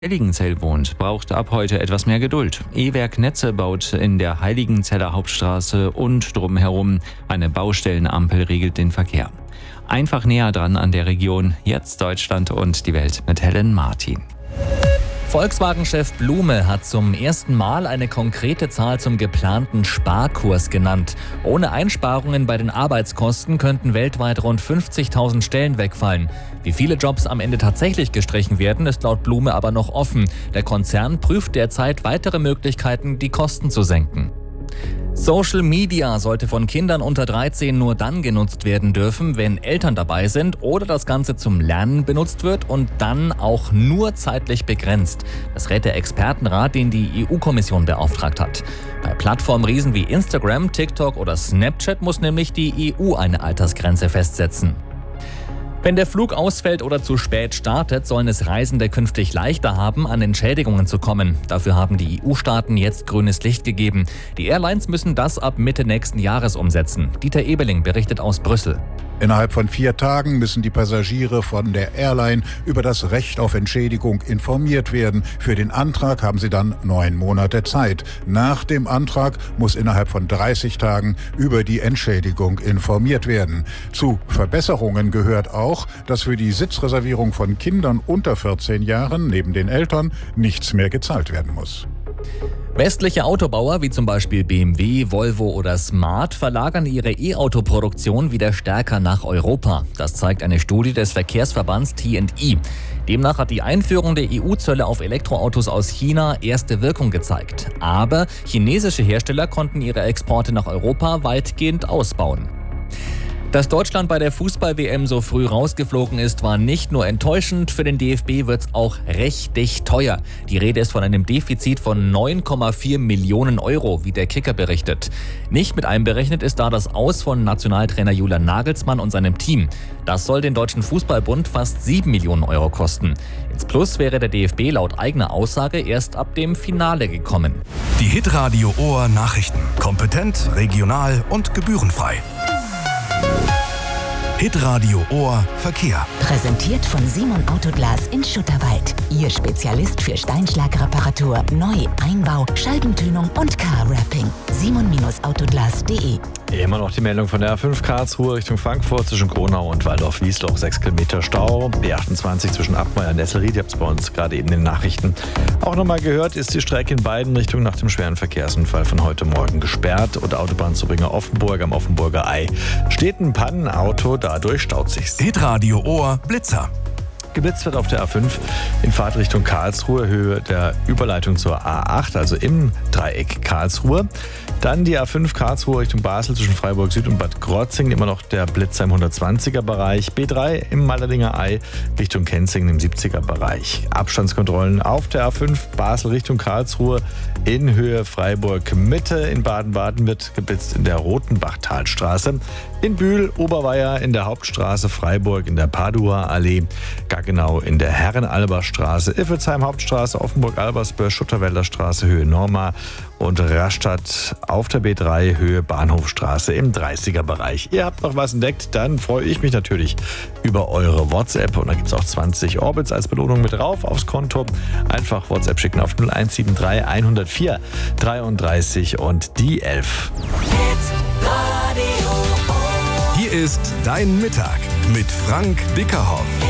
Heiligenzeller wohnt, braucht ab heute etwas mehr Geduld. E-Werk Netze baut in der Heiligenzeller Hauptstraße und drumherum. Eine Baustellenampel regelt den Verkehr. Einfach näher dran an der Region. Jetzt Deutschland und die Welt mit Helen Martin. Volkswagen-Chef Blume hat zum ersten Mal eine konkrete Zahl zum geplanten Sparkurs genannt. Ohne Einsparungen bei den Arbeitskosten könnten weltweit rund 50.000 Stellen wegfallen. Wie viele Jobs am Ende tatsächlich gestrichen werden, ist laut Blume aber noch offen. Der Konzern prüft derzeit weitere Möglichkeiten, die Kosten zu senken. Social Media sollte von Kindern unter 13 nur dann genutzt werden dürfen, wenn Eltern dabei sind oder das Ganze zum Lernen benutzt wird und dann auch nur zeitlich begrenzt. Das rät der Expertenrat, den die EU-Kommission beauftragt hat. Bei Plattformriesen wie Instagram, TikTok oder Snapchat muss nämlich die EU eine Altersgrenze festsetzen. Wenn der Flug ausfällt oder zu spät startet, sollen es Reisende künftig leichter haben, an Entschädigungen zu kommen. Dafür haben die EU-Staaten jetzt grünes Licht gegeben. Die Airlines müssen das ab Mitte nächsten Jahres umsetzen. Dieter Ebeling berichtet aus Brüssel. Innerhalb von 4 Tagen müssen die Passagiere von der Airline über das Recht auf Entschädigung informiert werden. Für den Antrag haben sie dann 9 Monate Zeit. Nach dem Antrag muss innerhalb von 30 Tagen über die Entschädigung informiert werden. Zu Verbesserungen gehört auch, dass für die Sitzreservierung von Kindern unter 14 Jahren neben den Eltern nichts mehr gezahlt werden muss. Westliche Autobauer wie zum Beispiel BMW, Volvo oder Smart verlagern ihre E-Auto-Produktion wieder stärker nach Europa. Das zeigt eine Studie des Verkehrsverbands T&E. Demnach hat die Einführung der EU-Zölle auf Elektroautos aus China erste Wirkung gezeigt. Aber chinesische Hersteller konnten ihre Exporte nach Europa weitgehend ausbauen. Dass Deutschland bei der Fußball-WM so früh rausgeflogen ist, war nicht nur enttäuschend, für den DFB wird's auch richtig teuer. Die Rede ist von einem Defizit von 9,4 Millionen Euro, wie der Kicker berichtet. Nicht mit einberechnet ist da das Aus von Nationaltrainer Julian Nagelsmann und seinem Team. Das soll den Deutschen Fußballbund fast 7 Millionen Euro kosten. Ins Plus wäre der DFB laut eigener Aussage erst ab dem Finale gekommen. Die Hitradio Ohr Nachrichten. Kompetent, regional und gebührenfrei. Hitradio Ohr Verkehr. Präsentiert von Simon Autoglas in Schutterwald. Ihr Spezialist für Steinschlagreparatur, Neu-, Einbau, Scheibentönung und Car-Wrapping. simon-autoglas.de. Immer noch die Meldung von der A5 Karlsruhe Richtung Frankfurt zwischen Kronau und Waldorf-Wiesloch. 6 Kilometer Stau. B28 zwischen Abmeier und Nesselried. Ihr habt es bei uns gerade eben in den Nachrichten auch nochmal gehört. Ist die Strecke in beiden Richtungen nach dem schweren Verkehrsunfall von heute Morgen gesperrt. Und Autobahnzubringer Offenburg am Offenburger Ei steht ein Pannenauto. Dadurch staut sich's. Hitradio Ohr Blitzer. Geblitzt wird auf der A5 in Fahrtrichtung Karlsruhe, Höhe der Überleitung zur A8, also im Dreieck Karlsruhe. Dann die A5 Karlsruhe Richtung Basel zwischen Freiburg Süd und Bad Krotzingen, immer noch der Blitzer im 120er Bereich. B3 im Mallerdinger Ei Richtung Kenzingen im 70er Bereich. Abstandskontrollen auf der A5 Basel Richtung Karlsruhe in Höhe Freiburg Mitte. In Baden-Baden wird geblitzt in der Rotenbachtalstraße. In Bühl, Oberweier in der Hauptstraße, Freiburg in der Padua-Allee, Gaggenau in der Herrenalberstraße, Iffelsheim Hauptstraße, Offenburg-Albersbörsch, Schutterwälder Straße, Höhe Norma und Rastatt auf der B3, Höhe Bahnhofstraße im 30er-Bereich. Ihr habt noch was entdeckt, dann freue ich mich natürlich über eure WhatsApp und da gibt es auch 20 Orbits als Belohnung mit drauf aufs Konto. Einfach WhatsApp schicken auf 0173 104 33 und die 11. Hier ist Dein Mittag mit Frank Bickerhoff.